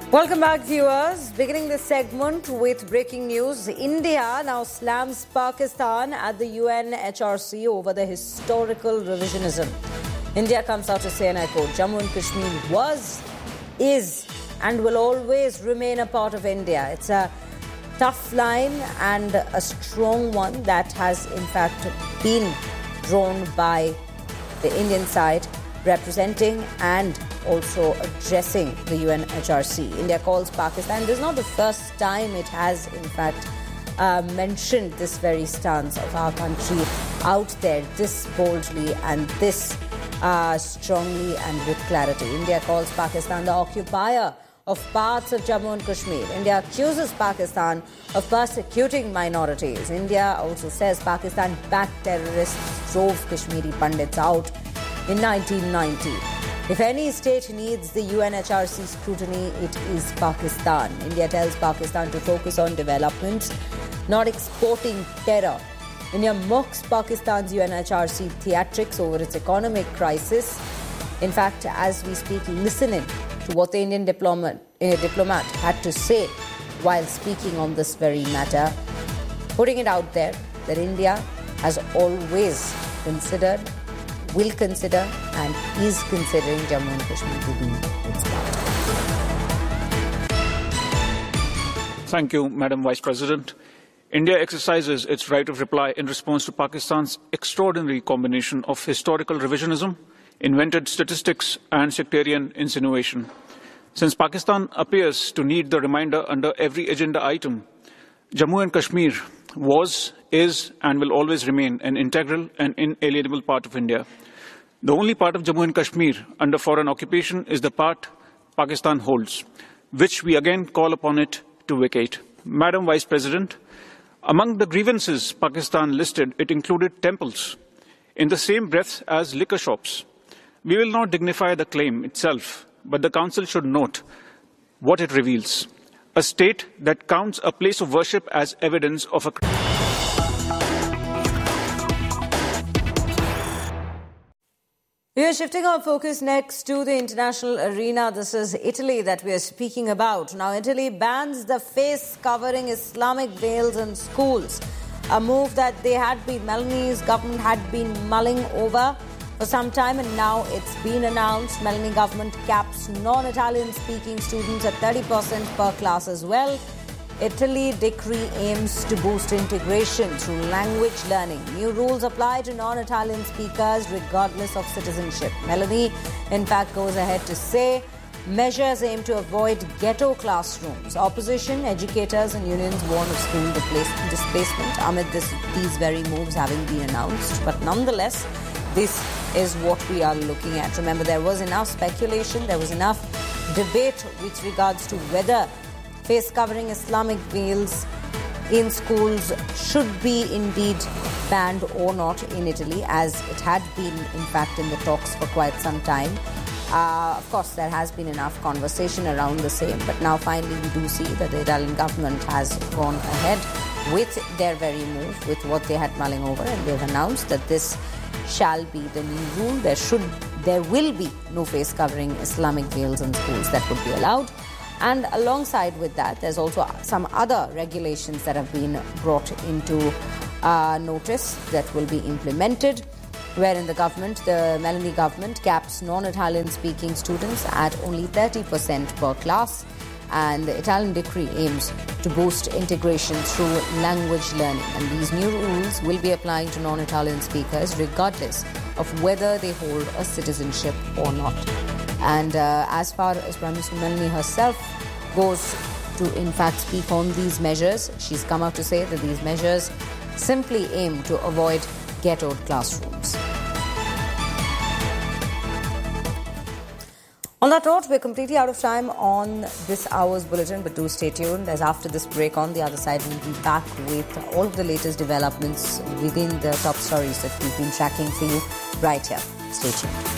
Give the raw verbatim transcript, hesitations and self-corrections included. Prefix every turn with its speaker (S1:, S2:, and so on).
S1: Welcome back, viewers. Beginning this segment with breaking news. India now slams Pakistan at the U N H R C over the historical revisionism. India comes out to say, and I quote, Jammu and Kashmir was, is, and will always remain a part of India. It's a tough line and a strong one that has, in fact, been drawn by the Indian side, representing and also addressing the U N H R C. India calls Pakistan. This is not the first time it has, in fact, uh, mentioned this very stance of our country out there this boldly and this uh, strongly and with clarity. India calls Pakistan the occupier of parts of Jammu and Kashmir. India accuses Pakistan of persecuting minorities. India also says Pakistan-backed terrorists drove Kashmiri Pandits out in nineteen ninety. If any state needs the U N H R C scrutiny, it is Pakistan. India tells Pakistan to focus on development, not exporting terror. India mocks Pakistan's U N H R C theatrics over its economic crisis. In fact, as we speak, listening to what the Indian diplomat, uh, diplomat had to say while speaking on this very matter, putting it out there that India has always considered, will consider and is considering Jammu and Kashmir to be its part.
S2: Thank you, Madam Vice President. India exercises its right of reply in response to Pakistan's extraordinary combination of historical revisionism, invented statistics and sectarian insinuation. Since Pakistan appears to need the reminder under every agenda item, Jammu and Kashmir was, is and will always remain an integral and inalienable part of India. The only part of Jammu and Kashmir under foreign occupation is the part Pakistan holds, which we again call upon it to vacate. Madam Vice President, among the grievances Pakistan listed, it included temples, in the same breath as liquor shops. We will not dignify the claim itself, but the Council should note what it reveals. A state that counts a place of worship as evidence of a...
S1: We are shifting our focus next to the international arena. This is Italy that we are speaking about. Now, Italy bans the face covering Islamic veils in schools. A move that they had been, Meloni's government had been mulling over for some time, and now it's been announced. Meloni government caps non-Italian speaking students at thirty percent per class as well. Italy decree aims to boost integration through language learning. New rules apply to non-Italian speakers regardless of citizenship. Meloni, in fact, goes ahead to say measures aim to avoid ghetto classrooms. Opposition, educators and unions warn of school displacement amid this, these very moves having been announced. But nonetheless, this is what we are looking at. Remember, there was enough speculation, there was enough debate with regards to whether face covering Islamic veils in schools should be indeed banned or not in Italy, as it had been, in fact, in the talks for quite some time. Uh, of course, there has been enough conversation around the same, but now finally we do see that the Italian government has gone ahead with their very move, with what they had mulling over, and they've announced that this shall be the new rule. There should, there will be no face covering Islamic veils in schools that would be allowed. And alongside with that, there's also some other regulations that have been brought into uh, notice that will be implemented, wherein the government, the Meloni government, caps non-Italian speaking students at only thirty percent per class. And the Italian decree aims to boost integration through language learning. And these new rules will be applying to non-Italian speakers regardless of whether they hold a citizenship or not. And uh, as far as Prime Minister Meloni herself goes to, in fact, speak on these measures, she's come out to say that these measures simply aim to avoid ghettoed classrooms. On that note, we're completely out of time on this hour's bulletin, but do stay tuned, as after this break on the other side, we'll be back with all of the latest developments within the top stories that we've been tracking for you right here. Stay tuned.